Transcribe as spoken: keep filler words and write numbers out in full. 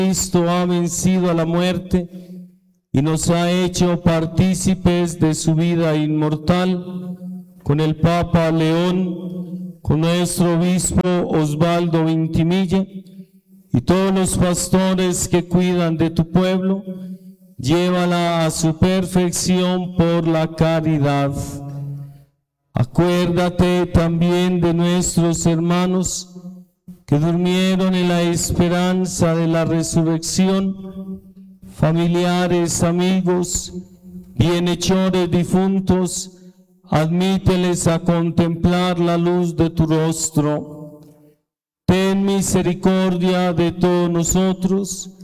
Cristo ha vencido a la muerte y nos ha hecho partícipes de su vida inmortal, con el Papa León, con nuestro obispo Osvaldo Vintimilla y todos los pastores que cuidan de tu pueblo, llévala a su perfección por la caridad. Acuérdate también de nuestros hermanos que durmieron en la esperanza de la resurrección, familiares, amigos, bienhechores difuntos, admíteles a contemplar la luz de tu rostro. Ten misericordia de todos nosotros,